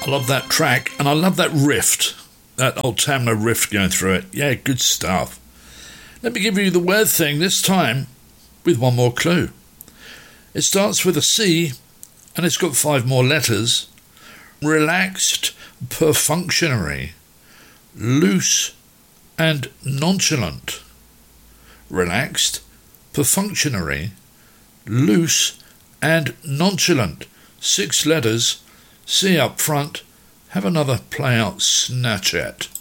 I love that track, and I love that riff, that old Tamla riff going through it. Yeah, good stuff. Let me give you the word thing this time with one more clue. It starts with a C, and it's got 5 more letters. Relaxed, perfunctory, loose and nonchalant. Relaxed, perfunctory, loose and nonchalant. 6 letters, C up front. Have another play out Snatchat.